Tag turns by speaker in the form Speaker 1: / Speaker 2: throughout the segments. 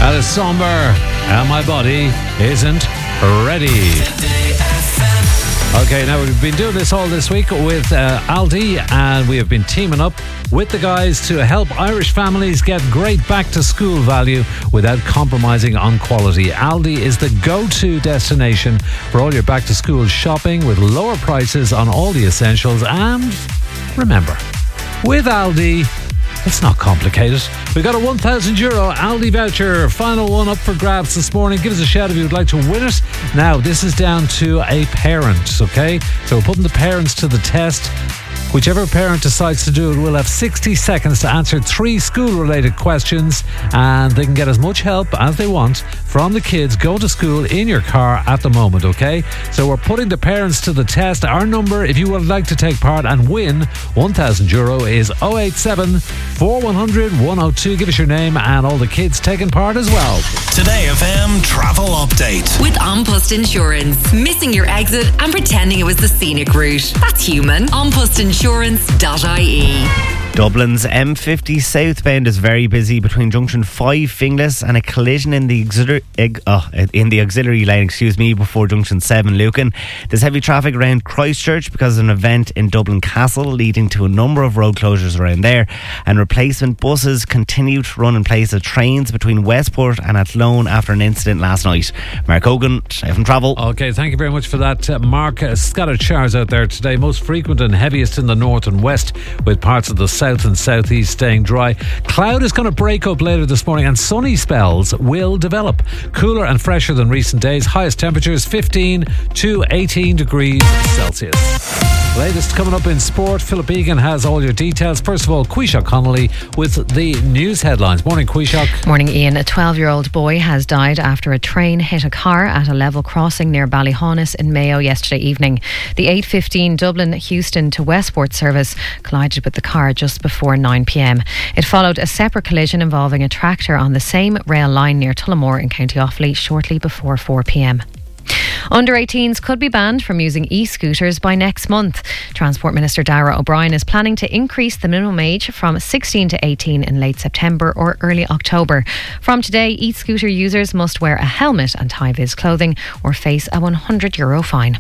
Speaker 1: That is Somber, and my body isn't ready. Okay, now we've been doing this all this week with Aldi, and we have been teaming up with the guys to help Irish families get great back-to-school value without compromising on quality. Aldi is the go-to destination for all your back-to-school shopping with lower prices on all the essentials. And remember, with Aldi, it's not complicated. We've got a €1,000 Aldi voucher. Final one up for grabs this morning. Give us a shout if you would like to win it. Now, this is down to a parent, okay? So we're putting the parents to the test. Whichever parent decides to do it will have 60 seconds to answer 3 school-related questions, and they can get as much help as they want from the kids going to school in your car at the moment, okay? So we're putting the parents to the test. Our number, if you would like to take part and win €1,000, is 087 4100 102. Give us your name and all the kids taking part as well.
Speaker 2: Today FM travel update
Speaker 3: with An Post Insurance. Missing your exit and pretending it was the scenic route. That's human. AnPostInsurance.ie.
Speaker 4: Dublin's M50 southbound is very busy between junction 5 Finglas and a collision in the auxiliary lane, before junction 7 Lucan. There's heavy traffic around Christchurch because of an event in Dublin Castle, leading to a number of road closures around there. And replacement buses continue to run in place of trains between Westport and Athlone after an incident last night. Mark Hogan, F1 Travel.
Speaker 1: Okay, thank you very much for that, Mark. Scattered showers out there today, most frequent and heaviest in the north and west, with parts of the south and southeast staying dry. Cloud is going to break up later this morning and sunny spells will develop. Cooler and fresher than recent days. Highest temperatures 15 to 18 degrees Celsius. Latest coming up in sport. Philip Egan has all your details. First of all, Quishak Connolly with the news headlines. Morning, Quishak.
Speaker 5: Morning, Ian. A 12-year-old boy has died after a train hit a car at a level crossing near Ballyhonus in Mayo yesterday evening. The 8:15 Dublin-Houston to Westport service collided with the car just before 9 p.m. It followed a separate collision involving a tractor on the same rail line near Tullamore in County Offaly shortly before 4 p.m. Under 18s could be banned from using e-scooters by next month. Transport Minister Darragh O'Brien is planning to increase the minimum age from 16 to 18 in late September or early October. From today, e-scooter users must wear a helmet and high-vis clothing or face a €100 fine.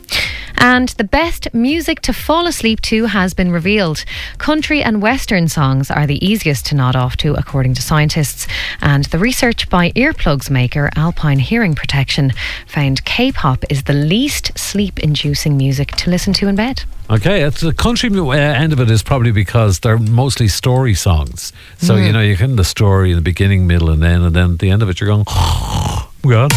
Speaker 5: And the best music to fall asleep to has been revealed. Country and Western songs are the easiest to nod off to, according to scientists. And the research by earplugs maker Alpine Hearing Protection found K-pop is the least sleep-inducing music to listen to in bed.
Speaker 1: Okay, it's the country end of it is probably because they're mostly story songs. So, you know, you can the story in the beginning, middle and end at the end of it you're going, God.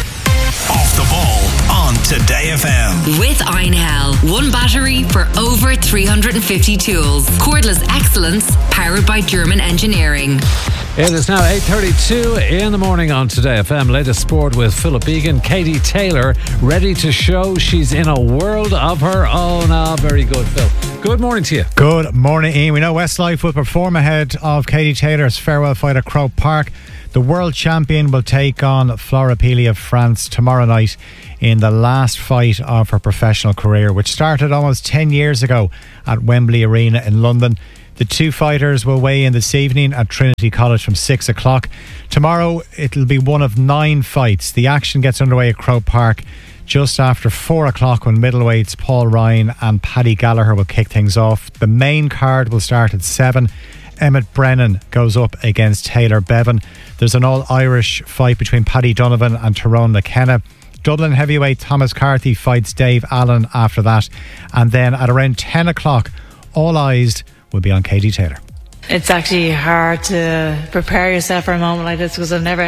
Speaker 2: Off the ball on Today FM.
Speaker 3: With Einhell. One battery for over 350 tools. Cordless excellence powered by German engineering.
Speaker 1: It is now 8:32 in the morning on Today FM. Latest sport with Philip Egan. Katie Taylor ready to show she's in a world of her own. Very good, Phil. Good morning to you.
Speaker 6: Good morning, Ian. We know Westlife will perform ahead of Katie Taylor's farewell fight at Croke Park. The world champion will take on Flora Pili of France tomorrow night in the last fight of her professional career, which started almost 10 years ago at Wembley Arena in London. The two fighters will weigh in this evening at Trinity College from 6 o'clock. Tomorrow it'll be one of 9 fights. The action gets underway at Croke Park just after 4 o'clock when middleweights Paul Ryan and Paddy Gallagher will kick things off. The main card will start at 7. Emmett Brennan goes up against Taylor Bevan. There's an all-Irish fight between Paddy Donovan and Tyrone McKenna. Dublin heavyweight Thomas Carthy fights Dave Allen after that. And then at around 10 o'clock, all eyes will be on Katie Taylor.
Speaker 7: It's actually hard to prepare yourself for a moment like this because I've never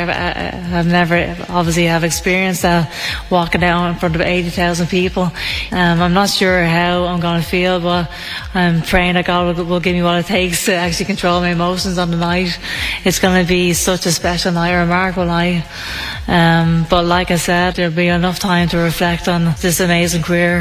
Speaker 7: obviously have experienced that, walking out in front of 80,000 people. I'm not sure how I'm going to feel, but I'm praying that God will give me what it takes to actually control my emotions on the night. It's going to be such a special night, a remarkable night. But like I said, there'll be enough time to reflect on this amazing career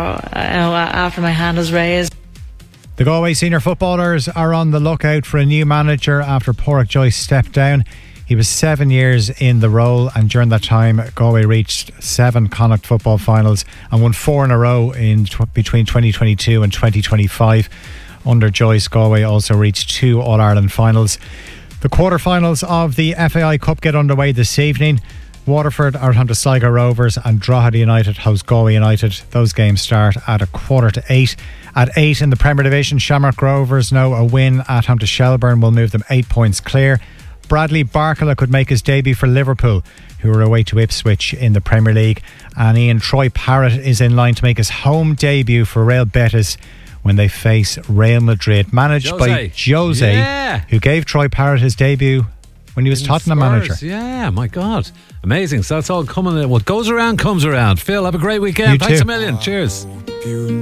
Speaker 7: after my hand is raised.
Speaker 6: The Galway senior footballers are on the lookout for a new manager after Pádraig Joyce stepped down. He was 7 years in the role, and during that time Galway reached 7 Connacht football finals and won 4 in a row between 2022 and 2025. Under Joyce, Galway also reached 2 All-Ireland finals. The quarterfinals of the FAI Cup get underway this evening. Waterford are at home to Sligo Rovers and Drogheda United host Galway United. Those games start at 7:45. At 8 in the Premier Division, Shamrock Rovers know a win at home to Shelbourne will move them 8 points clear. Bradley Barkala could make his debut for Liverpool, who are away to Ipswich in the Premier League. And Ian Troy Parrott is in line to make his home debut for Real Betis when they face Real Madrid, managed by Jose, who gave Troy Parrott his debut when he was Tottenham manager.
Speaker 1: Yeah, my God. Amazing. So that's all coming. What goes around comes around. Phil, have a great weekend.
Speaker 6: You
Speaker 1: Thanks
Speaker 6: too.
Speaker 1: a million. Cheers.